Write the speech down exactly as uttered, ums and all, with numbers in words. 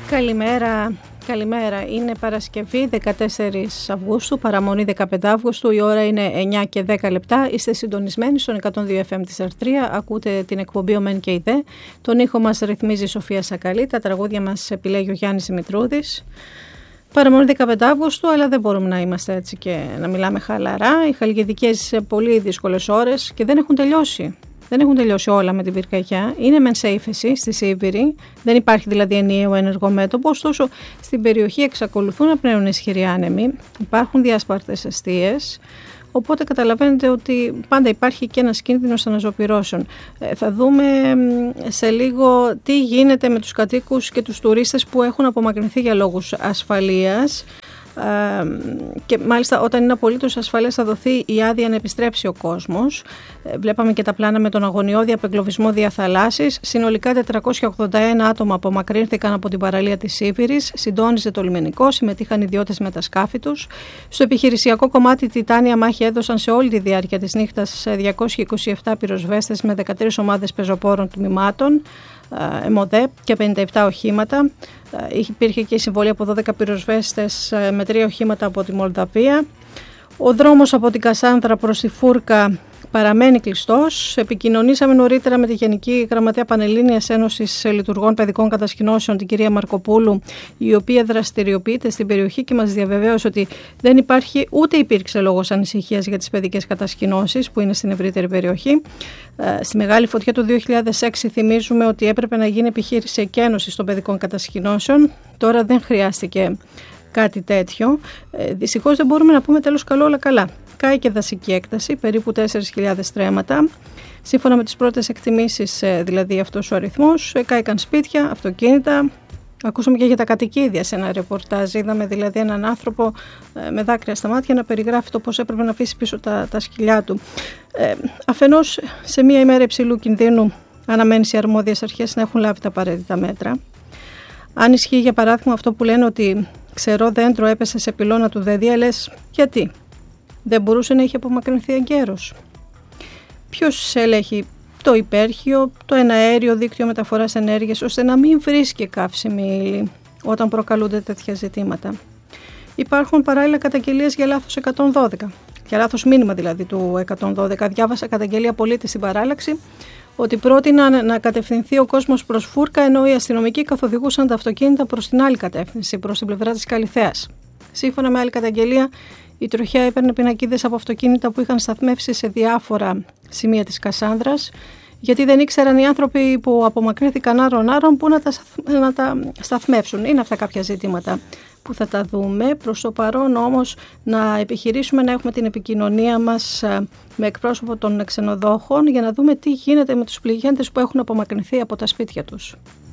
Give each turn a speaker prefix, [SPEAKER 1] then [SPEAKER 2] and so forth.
[SPEAKER 1] Καλημέρα, καλημέρα. Είναι Παρασκευή δεκατέσσερις Αυγούστου, παραμονή δεκαπέντε Αυγούστου. Η ώρα είναι εννιά και δέκα λεπτά. Είστε συντονισμένοι στον εκατόν δύο εφ εμ της Αρθρία. Ακούτε την εκπομπή «Ο Μεν και η Δε». Τον ήχο μας ρυθμίζει η Σοφία Σακαλή. Τα τραγούδια μας επιλέγει ο Γιάννης Δημητρούδης. Παραμονή δεκαπέντε Αυγούστου, αλλά δεν μπορούμε να είμαστε έτσι και να μιλάμε χαλαρά. Οι χαλκιδικές σε πολύ δύσκολες ώρες και δεν έχουν τελειώσει. Δεν έχουν τελειώσει όλα με την πυρκαγιά. Είναι μεν σε ύφεση στη Σίβηρη, δεν υπάρχει δηλαδή ενιαίο ενεργό μέτωπο, ωστόσο στην περιοχή εξακολουθούν να πνέουν ισχυροί άνεμοι, υπάρχουν διάσπαρτες εστίες, οπότε καταλαβαίνετε ότι πάντα υπάρχει και ένας κίνδυνος αναζωπυρώσεων. Ε, θα δούμε σε λίγο τι γίνεται με τους κατοίκους και τους τουρίστες που έχουν απομακρυνθεί για λόγους ασφαλείας. Και μάλιστα όταν είναι απολύτως ασφαλές θα δοθεί η άδεια να επιστρέψει ο κόσμος. Βλέπαμε και τα πλάνα με τον αγωνιώδη απεγκλωβισμό διαθαλάσσης. Συνολικά τετρακόσια ογδόντα ένα άτομα απομακρύνθηκαν από την παραλία της Σίβηρης. Συντόνιζε το λιμενικό, συμμετείχαν ιδιώτες με τα σκάφη τους. Στο επιχειρησιακό κομμάτι τιτάνια μάχη έδωσαν σε όλη τη διάρκεια της νύχτας διακόσιοι είκοσι επτά πυροσβέστες με δεκατρείς ομάδες πεζοπόρων τμήματων, ΕΜΟΔΕ και πενήντα επτά οχήματα. Υπήρχε και η συμβολή από δώδεκα πυροσβέστες με τρία οχήματα από τη Μολδαβία. Ο δρόμος από την Κασάνδρα προς τη Φούρκα παραμένει κλειστός. Επικοινωνήσαμε νωρίτερα με τη Γενική Γραμματέα Πανελλήνιας Ένωσης Λειτουργών Παιδικών Κατασκηνώσεων, την κυρία Μαρκοπούλου, η οποία δραστηριοποιείται στην περιοχή και μας διαβεβαίωσε ότι δεν υπάρχει ούτε υπήρξε λόγος ανησυχίας για τις παιδικές κατασκηνώσεις που είναι στην ευρύτερη περιοχή. Στη μεγάλη φωτιά του δύο χιλιάδες έξι θυμίζουμε ότι έπρεπε να γίνει επιχείρηση εκένωσης των παιδικών κατασκηνώσεων. Τώρα δεν χρειάστηκε κάτι τέτοιο. Ε, δυστυχώς δεν μπορούμε να πούμε τέλος καλό όλα καλά. Κάει και δασική έκταση, περίπου τέσσερις χιλιάδες στρέμματα. Σύμφωνα με τις πρώτες εκτιμήσεις, δηλαδή αυτός ο αριθμός, κάηκαν σπίτια, αυτοκίνητα. Ακούσαμε και για τα κατοικίδια σε ένα ρεπορτάζ. Είδαμε δηλαδή έναν άνθρωπο ε, με δάκρυα στα μάτια να περιγράφει το πώς έπρεπε να αφήσει πίσω τα, τα σκυλιά του. Ε, αφενός, σε μία ημέρα υψηλού κινδύνου αναμένει οι αρμόδιες αρχές να έχουν λάβει τα απαραίτητα μέτρα. Αν ισχύει για παράδειγμα αυτό που λένε ότι ξερό δέντρο έπεσε σε πυλώνα του ΔΕΔΙΑ, λες γιατί? Δεν μπορούσε να είχε απομακρυνθεί εγκαίρως? Ποιος ελέγχει το υπέρχειο, το εναέριο δίκτυο μεταφοράς ενέργειας, ώστε να μην βρίσκει καύσιμη ύλη όταν προκαλούνται τέτοια ζητήματα? Υπάρχουν παράλληλα καταγγελίες για λάθος εκατόν δώδεκα, για λάθος μήνυμα δηλαδή του εκατόν δώδεκα. Διάβασα καταγγελία πολίτη στην παράλλαξη ότι πρότειναν να κατευθυνθεί ο κόσμος προς Φούρκα, ενώ οι αστυνομικοί καθοδηγούσαν τα αυτοκίνητα προς την άλλη κατεύθυνση, προς την πλευρά της Καλιθέας. Σύμφωνα με άλλη καταγγελία, η τροχιά έπαιρνε πινακίδες από αυτοκίνητα που είχαν σταθμεύσει σε διάφορα σημεία της Κασάνδρας, γιατί δεν ήξεραν οι άνθρωποι που απομακρύνθηκαν άρον-άρον που να τα, να τα σταθμεύσουν. Είναι αυτά κάποια ζητήματα που θα τα δούμε. Προς το παρόν όμως να επιχειρήσουμε να έχουμε την επικοινωνία μας με εκπρόσωπο των ξενοδόχων για να δούμε τι γίνεται με τους πληγέντες που έχουν απομακρυνθεί από τα σπίτια τους.